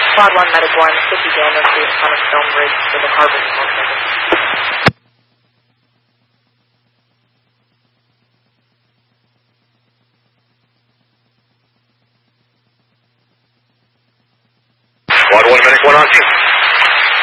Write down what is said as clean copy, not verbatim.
Squad 1, Medic 1, 50 Daniel Street in front of Stonebridge with a carbon motorcycle. Squad 1, Medic 1 on scene.